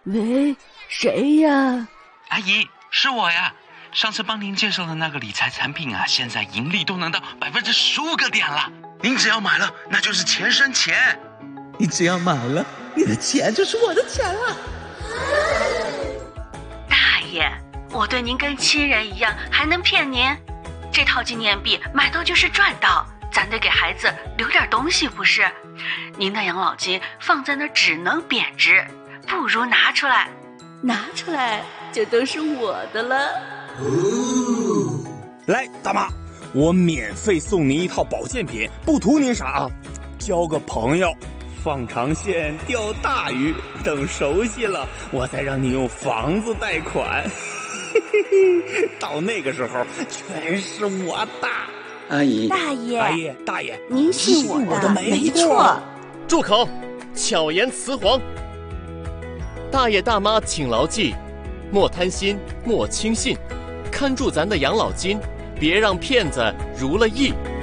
喂，谁呀？ 阿姨，是我呀。上次帮您介绍的那个理财产品啊，现在盈利都能到15%个点了。您只要买了，那就是钱生钱。 你只要买了，你的钱就是我的钱了。 大爷，我对您跟亲人一样，还能骗您？这套纪念币买到就是赚到，咱得给孩子留点东西不是？您的养老金放在那儿只能贬值，不如拿出来。 拿出来就都是我的了。 来，大妈，我免费送您一套保健品，不图您啥啊，交个朋友，放长线钓大鱼，等熟悉了，我再让你用房子贷款。到那个时候，全是我的。 阿姨， 大爷， 阿姨，大爷， 您信我的没错。 住口！巧言辞黄。大爷大妈请牢记，莫贪心，莫轻信，看住咱的养老金，别让骗子如了意。